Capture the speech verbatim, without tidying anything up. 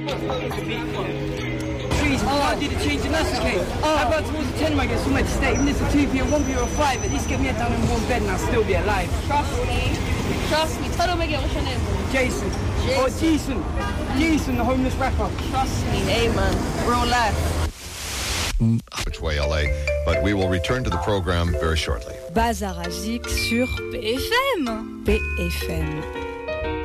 Please, oh, I did a change and that's okay. Oh. How about towards the ten when I get somewhere to stay? Even if it's a two p.m, one p.m or five, at least get me down in a warm bed and I'll still be alive. Trust me. Trust me. Tell them again, what's your name? Jason. Jason. Or Jason. Jason, the homeless rapper. Trust me. Hey, man. Real life. Which way L A, but we will return to the program very shortly. Bazar à Zik sur P F M. P F M.